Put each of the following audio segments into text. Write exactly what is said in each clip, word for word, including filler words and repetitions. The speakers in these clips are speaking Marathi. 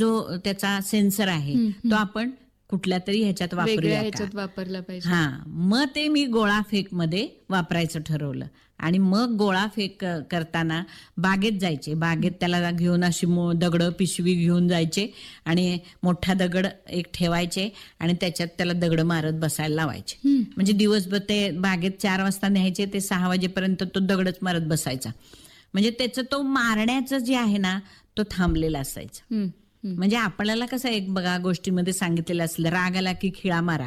जो त्याचा सेन्सर आहे तो आपण कुठल्या तरी ह्याच्यात वापरूया ह्याच्यात वापरला पाहिजे. हा, मग ते मी गोळा फेक मध्ये वापरायचं ठरवलं. आणि मग गोळा फेक करताना बागेत जायचे, बागेत त्याला घेऊन अशी दगड पिशवी घेऊन जायचे आणि मोठा दगड एक ठेवायचे आणि त्याच्यात त्याला दगड मारत बसायला लावायचे. म्हणजे दिवसभर ते बागेत चार वाजता न्यायचे, ते सहा वाजेपर्यंत तो दगडच मारत बसायचा. म्हणजे त्याचं तो मारण्याचं जे आहे ना तो थांबलेला असायचा. म्हणजे आपल्याला कसं एक बघा गोष्टीमध्ये सांगितलेलं असलं, राग आला की खिळा मारा,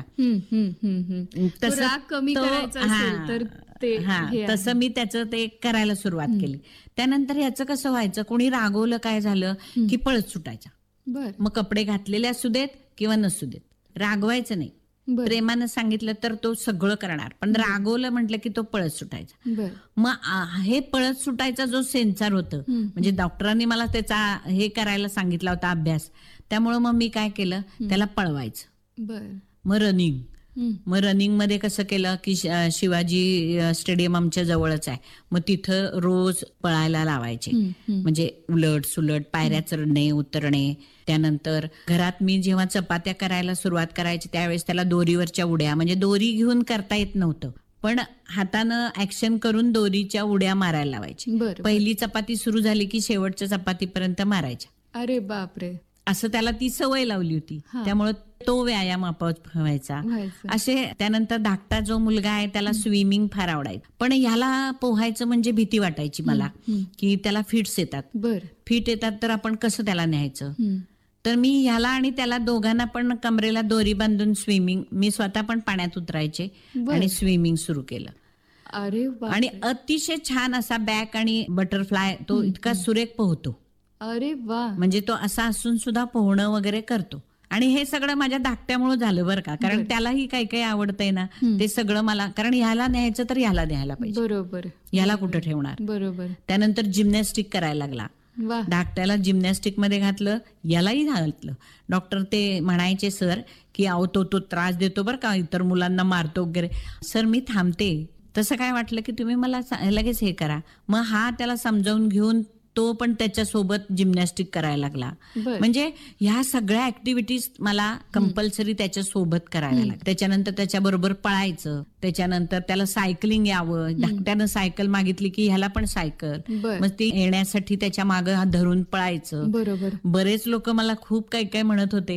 तसं राग कमी करायचा असेल तर ते हा तसं मी त्याचं ते करायला सुरुवात केली. त्यानंतर ह्याचं कसं व्हायचं, कोणी रागवलं काय झालं की पळत सुटायचा. मग कपडे घातलेले असू देत किंवा नसू देत, रागवायचं नाही. प्रेमानं सांगितलं तर तो सगळं करणार, पण रागवलं म्हटलं की तो पळत सुटायचा. मग हे पळत सुटायचा जो सेन्सर होतं, म्हणजे डॉक्टरांनी मला त्याचा हे करायला सांगितला होता अभ्यास, त्यामुळे मग मी काय केलं, त्याला पळवायचं. मग रनिंग मग रनिंग मध्ये कसं केलं की शिवाजी स्टेडियम आमच्या जवळच आहे, मग तिथं रोज पळायला लावायचे. म्हणजे उलट सुलट पायऱ्या चढणे उतरणे. त्यानंतर घरात मी जेव्हा चपात्या करायला सुरुवात करायची त्यावेळेस त्याला दोरीवरच्या उड्या, म्हणजे दोरी घेऊन करता येत नव्हतं पण हातानं ऍक्शन करून दोरीच्या उड्या मारायला लावायची. पहिली चपाती सुरू झाली की शेवटच्या चपातीपर्यंत मारायच्या. अरे बापरे, असं त्याला ती सवय लावली होती, त्यामुळे तो व्यायाम आपोआप व्हायचा. असे त्यानंतर धाकटा जो मुलगा आहे त्याला स्विमिंग फार आवडायचं, पण ह्याला पोहायचं म्हणजे भीती वाटायची मला की त्याला फिट्स येतात. फिट येतात तर आपण कसं त्याला न्यायचं. तर मी ह्याला आणि त्याला दोघांना पण कमरेला दोरी बांधून स्विमिंग, मी स्वतः पण पाण्यात उतरायचे आणि स्विमिंग सुरू केलं. अरे आणि अतिशय छान असा बॅक आणि बटरफ्लाय तो इतका सुरेख पोहतो. अरे वा, म्हणजे तो असा असून सुद्धा पोहणं वगैरे करतो. आणि हे सगळं माझ्या धाकट्यामुळे झालं बरं का, कारण त्यालाही काही काही आवडतंय ना ते सगळं मला, कारण ह्याला न्यायचं तर ह्याला न्यायला पाहिजे. बरोबर, ह्याला कुठं ठेवणार. बरोबर. त्यानंतर जिम्नॅस्टिक करायला लागला. धाकट्याला जिम्नॅस्टिक मध्ये घातलं, यालाही घातलं. डॉक्टर ते म्हणायचे सर की अहो तो तो त्रास देतो बरं का, इतर मुलांना मारतो वगैरे. सर मी थांबते. तसं काय वाटलं की तुम्ही मला लगेच हे करा. मग हा त्याला समजावून घेऊन तो पण त्याच्यासोबत जिम्नॅस्टिक करायला लागला. म्हणजे ह्या सगळ्या ऍक्टिव्हिटीज मला कंपल्सरी त्याच्या सोबत करायला लागल्या. त्याच्यानंतर त्याच्याबरोबर पळायचं, त्याच्यानंतर त्याला सायकलिंग यावं. धाकट्यानं सायकल मागितली की ह्याला पण सायकल, मग ती येण्यासाठी त्याच्या मागं धरून पळायचं. बरोबर. बरेच लोक मला खूप काही काय म्हणत होते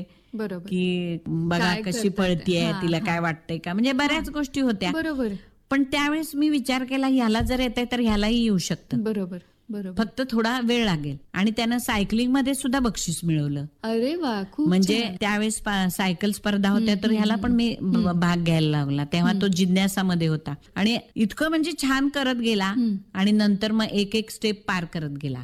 की बघा कशी पळतीये, तिला काय वाटतंय का, म्हणजे बऱ्याच गोष्टी होत्या. बरोबर. पण त्यावेळेस मी विचार केला ह्याला जर येतंय तर ह्यालाही येऊ शकतं. बरोबर, फक्त थोडा वेळ लागेल. आणि त्यानं सायकलिंग मध्ये सुद्धा बक्षीस मिळवलं. अरे वा, खूप म्हणजे त्यावेळेस सायकल स्पर्धा होत्या तर ह्याला पण मी भाग घ्यायला लागला. तेव्हा तो जिज्ञासामध्ये होता आणि इतकं म्हणजे छान करत गेला. आणि नंतर मग एक एक स्टेप पार करत गेला.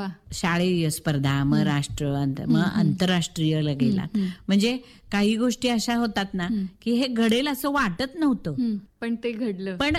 शाळेय स्पर्धा, मग राष्ट्र, मग आंतरराष्ट्रीय गेला. म्हणजे काही गोष्टी अशा होतात ना की हे घडेल असं वाटत नव्हतं, पण ते घडलं. पण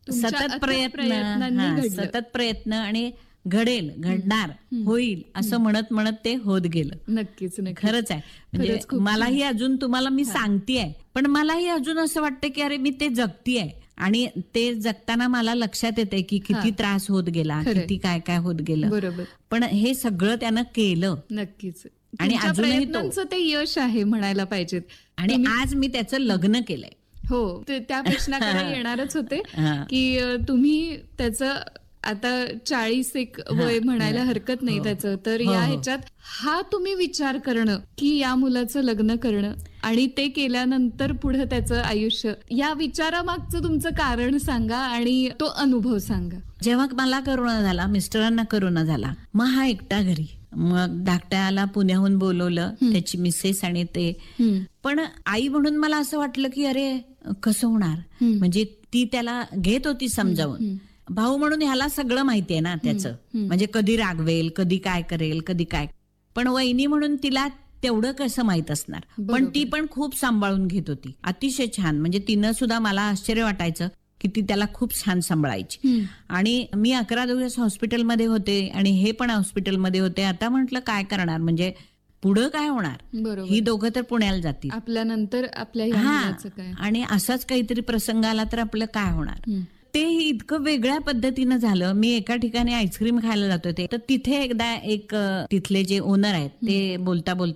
सतत प्रयत्न सतत प्रयत्न आणि घडेल, घडणार, होईल असं म्हणत म्हणत ते होत गेलं. नक्कीच, खरंच आहे. म्हणजे मलाही अजून तुम्हाला मी सांगतेय, पण मलाही अजून असं वाटतं की अरे मी ते जगतीये. आणि ते जगताना मला लक्षात येते की किती त्रास होत गेला, किती काय काय होत गेलं. बरोबर. पण हे सगळं त्यानं केलं. नक्कीच. आणि अजूनही तो ते यश आहे म्हणायला पाहिजे. आणि आज मी त्याचं लग्न केलंय. हो, त्या प्रश्नाकडे येणारच होते की तुम्ही त्याचं आता चाळीस एक वय म्हणायला हरकत नाही त्याचं, तर या ह्याच्यात हा तुम्ही विचार करणं की या मुलाचं लग्न करणं आणि ते केल्यानंतर पुढे त्याचं आयुष्य, या विचारामागचं तुमचं कारण सांगा आणि तो अनुभव सांगा. जेव्हा मला करोना झाला, मिस्टरांना करोना झाला, मग हा एकटा घरी. मग धाकट्याला पुण्याहून बोलवलं, त्याची मिसेस आणि ते. पण आई म्हणून मला असं वाटलं की अरे कसं होणार, म्हणजे ती त्याला घेत होती समजावून. भाऊ म्हणून ह्याला सगळं माहितीये ना त्याचं, म्हणजे कधी रागवेल, कधी काय करेल, कधी काय. पण वहिनी म्हणून तिला तेवढं कसं माहित असणार. पण ती पण खूप सांभाळून घेत होती, अतिशय छान. म्हणजे तिनं सुद्धा मला आश्चर्य वाटायचं की ती त्याला खूप छान सांभाळायची. आणि मी अकरा दिवस हॉस्पिटलमध्ये होते आणि हे पण हॉस्पिटलमध्ये होते. आता म्हटलं काय करणार, म्हणजे पुढं काय होणार. ही दोघं तर पुण्याला जातील आपल्यानंतर, आपल्या हा, आणि असाच काहीतरी प्रसंग आला तर आपलं काय होणार. ते इतकं वेगळ्या पद्धतीनं झालं. मी एका ठिकाणी आईस्क्रीम खायला जात होते, तर तिथे एकदा एक तिथले जे ओनर आहेत ते बोलता बोलता